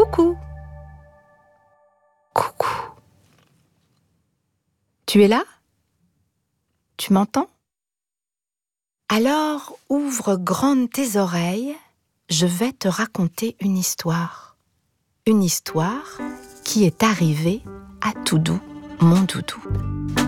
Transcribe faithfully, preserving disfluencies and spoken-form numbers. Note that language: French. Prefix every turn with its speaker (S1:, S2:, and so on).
S1: Coucou. Coucou. Tu es là? Tu m'entends? Alors ouvre grandes tes oreilles, je vais te raconter une histoire. Une histoire qui est arrivée à Toudou, mon doudou.